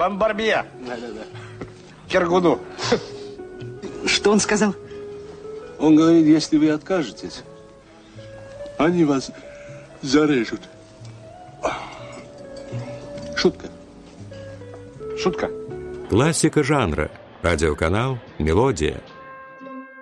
Бомбарбье. Да. Киргуду. Что он сказал? Он говорит, если вы откажетесь, они вас зарежут. Шутка. Шутка. Классика жанра. Радиоканал «Мелодия».